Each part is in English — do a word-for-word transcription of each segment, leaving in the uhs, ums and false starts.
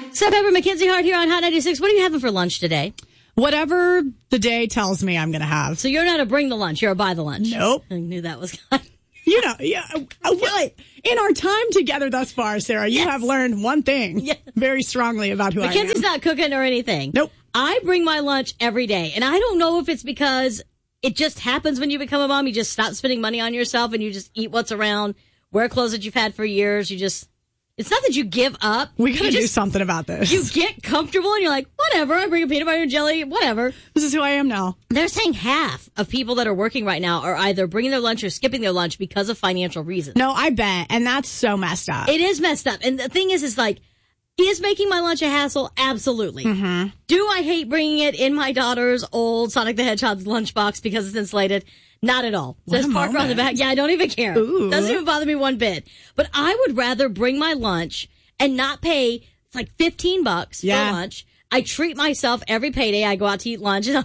Step Pepper, Mackenzie Hart here on Hot ninety-six. What are you having for lunch today? Whatever the day tells me I'm going to have. So you're not a bring the lunch, you're a buy the lunch. Nope. I knew that was coming. You know, yeah. Well, in our time together thus far, Sarah, you Yes. have learned one thing Yes. very strongly about who Mackenzie's I am. not cooking or anything. Nope. I bring my lunch every day. And I don't know if it's because it just happens when you become a mom. You just stop spending money on yourself and you just eat what's around, wear clothes that you've had for years. You just, it's not that you give up. We got to do just, something about this. You get comfortable and you're like, whatever, I bring a peanut butter and jelly, whatever. This is who I am now. They're saying half of people that are working right now are either bringing their lunch or skipping their lunch because of financial reasons. No, I bet. And that's so messed up. It is messed up. And the thing is, is like, is making my lunch a hassle? Absolutely. Mm-hmm. Do I hate bringing it in my daughter's old Sonic the Hedgehog's lunchbox because it's insulated? Not at all. What Says a Parker on the moment. back. Yeah, I don't even care. Ooh. Doesn't even bother me one bit. But I would rather bring my lunch and not pay, it's like fifteen bucks Yeah. for lunch. I treat myself every payday. I go out to eat lunch and I'm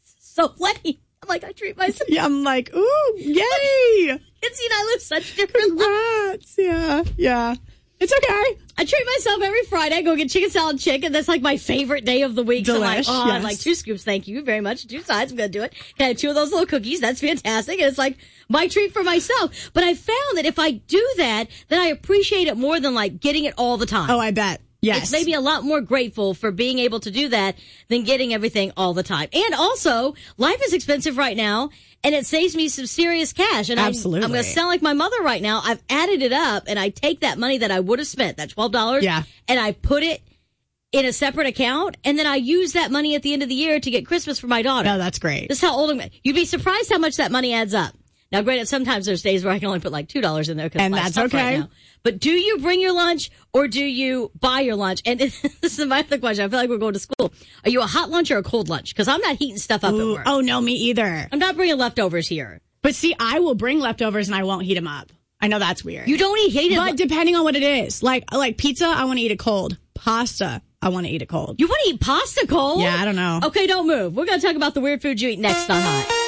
so lame. I'm like, I treat myself. Yeah, I'm like, ooh, yay. It's, you know, I live such different lives. Congrats. Yeah, yeah. It's okay. I treat myself every Friday. I go get chicken salad chicken. That's like my favorite day of the week. So I'm like, Delish, oh, I'd yes. like two scoops. Thank you very much. Two sides. I'm going to do it. Can I have two of those little cookies? That's fantastic. And it's like my treat for myself. But I found that if I do that, then I appreciate it more than like getting it all the time. Oh, I bet. Yes. It's maybe a lot more grateful for being able to do that than getting everything all the time. And also, life is expensive right now, and it saves me some serious cash. And Absolutely. I, I'm going to sound like my mother right now. I've added it up, and I take that money that I would have spent, that twelve dollars, Yeah. and I put it in a separate account, and then I use that money at the end of the year to get Christmas for my daughter. No, that's great. This is how old I'm. You'd be surprised how much that money adds up. Now, granted, sometimes there's days where I can only put like two dollars in there. Cause And my that's stuff okay. Right now. But do you bring your lunch or do you buy your lunch? And this is my other question. I feel like we're going to school. Are you a hot lunch or a cold lunch? Because I'm not heating stuff up Ooh, at work. oh, no, me either. I'm not bringing leftovers here. But see, I will bring leftovers and I won't heat them up. I know that's weird. You don't eat heated. But depending on what it is. Like, like pizza, I want to eat it cold. Pasta, I want to eat it cold. You want to eat pasta cold? Yeah, I don't know. Okay, don't move. We're going to talk about the weird food you eat next on Hot.